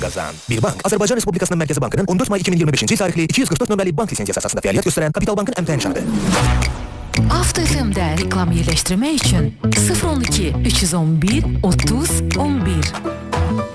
Qazan. Bir bank Azərbaycan Respublikasının Mərkəzi Bankının 14 may 2025-ci il tarixli 244 nömrəli bank lisenziyası əsasında fəaliyyət göstərən Kapital Bankın əmtəh nişanıdır. Avto FM-də reklam yerləşdirmək üçün 012 311 30 11